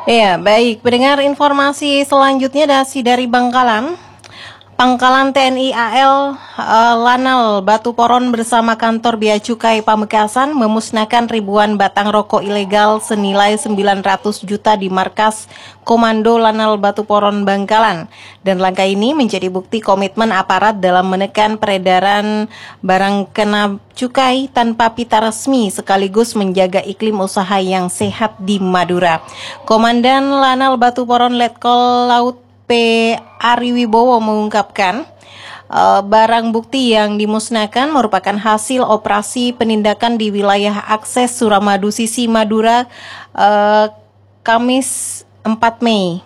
Ya, baik. Pendengar informasi selanjutnya dari Bangkalan. Pangkalan TNI AL Lanal Batu Poron bersama kantor Bea Cukai Pamekasan memusnahkan ribuan batang rokok ilegal senilai 900 juta di markas Komando Lanal Batu Poron Bangkalan. Dan langkah ini menjadi bukti komitmen aparat dalam menekan peredaran barang kena cukai tanpa pita resmi sekaligus menjaga iklim usaha yang sehat di Madura. Komandan Lanal Batu Poron Letkol Laut P. Ari Wibowo mengungkapkan barang bukti yang dimusnahkan merupakan hasil operasi penindakan di wilayah akses Suramadu Sisi Madura Kamis 4 Mei.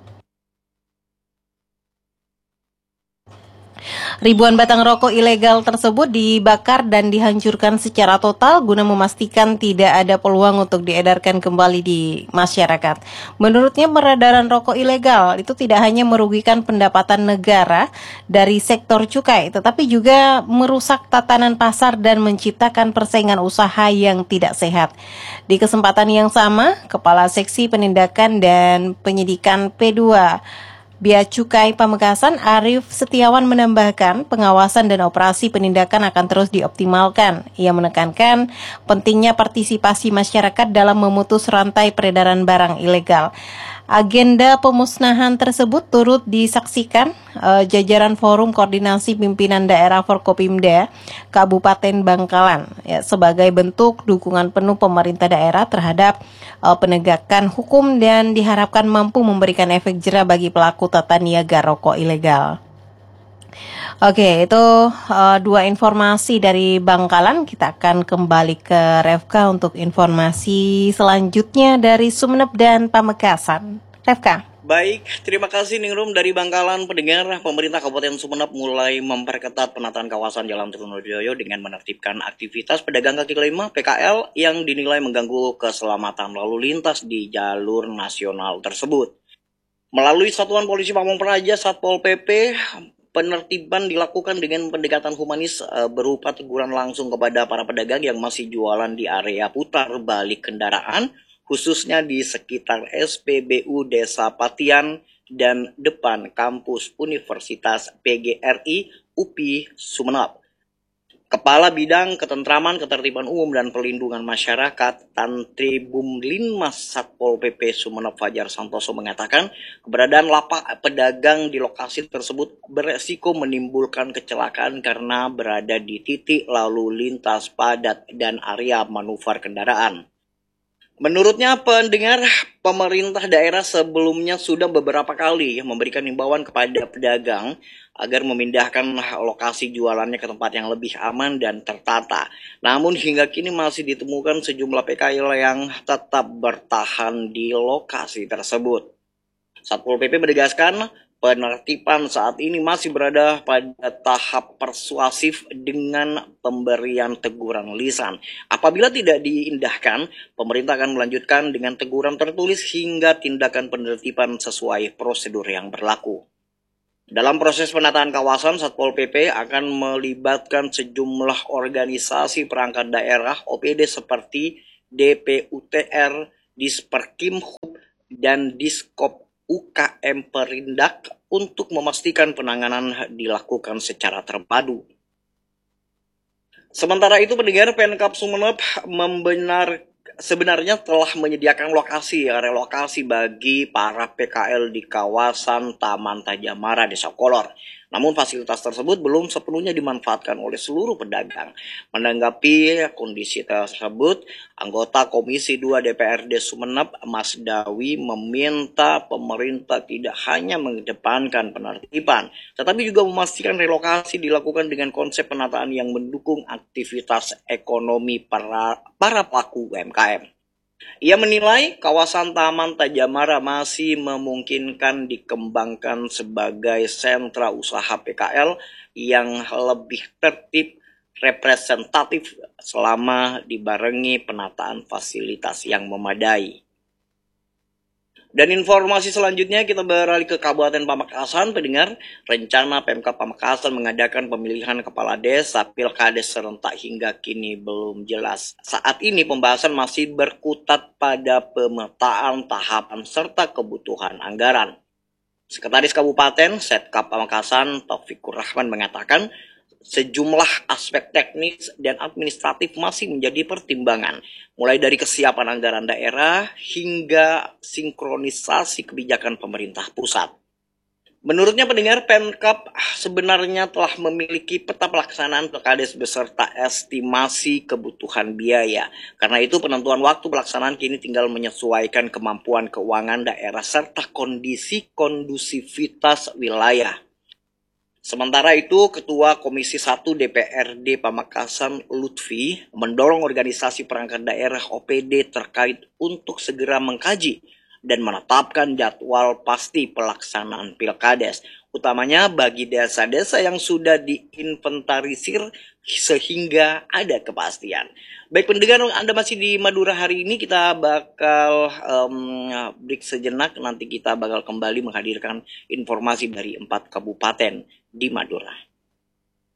Ribuan batang rokok ilegal tersebut dibakar dan dihancurkan secara total guna memastikan tidak ada peluang untuk diedarkan kembali di masyarakat. Menurutnya peredaran rokok ilegal itu tidak hanya merugikan pendapatan negara dari sektor cukai, tetapi juga merusak tatanan pasar dan menciptakan persaingan usaha yang tidak sehat. Di kesempatan yang sama, Kepala Seksi Penindakan dan Penyidikan P2 Bea Cukai Pamekasan Arief Setiawan menambahkan pengawasan dan operasi penindakan akan terus dioptimalkan. Ia menekankan pentingnya partisipasi masyarakat dalam memutus rantai peredaran barang ilegal. Agenda pemusnahan tersebut turut disaksikan jajaran Forum Koordinasi Pimpinan Daerah Forkopimda Kabupaten Bangkalan sebagai bentuk dukungan penuh pemerintah daerah terhadap penegakan hukum dan diharapkan mampu memberikan efek jera bagi pelaku tata niaga rokok ilegal. Oke, itu dua informasi dari Bangkalan. Kita akan kembali ke Revka untuk informasi selanjutnya dari Sumeneb dan Pamekasan. Revka. Baik, terima kasih Ningrum dari Bangkalan. Pendengar, pemerintah Kabupaten Sumeneb mulai memperketat penataan kawasan Jalan Trunojoyo dengan menertibkan aktivitas pedagang kaki lima (PKL) yang dinilai mengganggu keselamatan lalu lintas di jalur nasional tersebut. Melalui Satuan Polisi Pamong Praja Satpol PP, penertiban dilakukan dengan pendekatan humanis berupa teguran langsung kepada para pedagang yang masih jualan di area putar balik kendaraan, khususnya di sekitar SPBU Desa Patian dan depan kampus Universitas PGRI UPI Sumeneb. Kepala Bidang Ketentraman, Ketertiban Umum dan Perlindungan Masyarakat Tantribum Linmas Satpol PP Sumeneb Fajar Santoso mengatakan keberadaan lapak pedagang di lokasi tersebut beresiko menimbulkan kecelakaan karena berada di titik lalu lintas padat dan area manuver kendaraan. Menurutnya pendengar, pemerintah daerah sebelumnya sudah beberapa kali memberikan himbauan kepada pedagang agar memindahkan lokasi jualannya ke tempat yang lebih aman dan tertata. Namun hingga kini masih ditemukan sejumlah PKL yang tetap bertahan di lokasi tersebut. Satpol PP menegaskan penertiban saat ini masih berada pada tahap persuasif dengan pemberian teguran lisan. Apabila tidak diindahkan, pemerintah akan melanjutkan dengan teguran tertulis hingga tindakan penertiban sesuai prosedur yang berlaku. Dalam proses penataan kawasan, Satpol PP akan melibatkan sejumlah organisasi perangkat daerah OPD seperti DPUTR, Disperkimhub, dan Diskop UKM Perindak untuk memastikan penanganan dilakukan secara terpadu. Sementara itu, pendengar, Pemkab Sumeneb sebenarnya telah menyediakan relokasi bagi para PKL di kawasan Taman Tajamara, Desa Kolor. Namun fasilitas tersebut belum sepenuhnya dimanfaatkan oleh seluruh pedagang. Menanggapi kondisi tersebut, anggota Komisi 2 DPRD Sumeneb, Mas Dawi, meminta pemerintah tidak hanya mengedepankan penertiban, tetapi juga memastikan relokasi dilakukan dengan konsep penataan yang mendukung aktivitas ekonomi para pelaku UMKM. Ia menilai kawasan Taman Tajamara masih memungkinkan dikembangkan sebagai sentra usaha PKL yang lebih tertib, representatif selama dibarengi penataan fasilitas yang memadai. Dan informasi selanjutnya kita beralih ke Kabupaten Pamekasan, pendengar. Rencana Pemkab Pamekasan mengadakan pemilihan kepala desa Pilkades serentak hingga kini belum jelas. Saat ini pembahasan masih berkutat pada pemetaan tahapan serta kebutuhan anggaran. Sekretaris Kabupaten Setkap Pamekasan Taufikur Rahman mengatakan sejumlah aspek teknis dan administratif masih menjadi pertimbangan, mulai dari kesiapan anggaran daerah hingga sinkronisasi kebijakan pemerintah pusat. Menurutnya pendengar, Pemkab sebenarnya telah memiliki peta pelaksanaan Pilkades beserta estimasi kebutuhan biaya. Karena itu penentuan waktu pelaksanaan kini tinggal menyesuaikan kemampuan keuangan daerah serta kondisi kondusivitas wilayah. Sementara itu, Ketua Komisi 1 DPRD Pamekasan Lutfi mendorong organisasi perangkat daerah OPD terkait untuk segera mengkaji dan menetapkan jadwal pasti pelaksanaan Pilkades, utamanya bagi desa-desa yang sudah diinventarisir sehingga ada kepastian. Baik pendengar, Anda masih di Madura hari ini, kita bakal break sejenak, nanti kita bakal kembali menghadirkan informasi dari 4 kabupaten di Madura.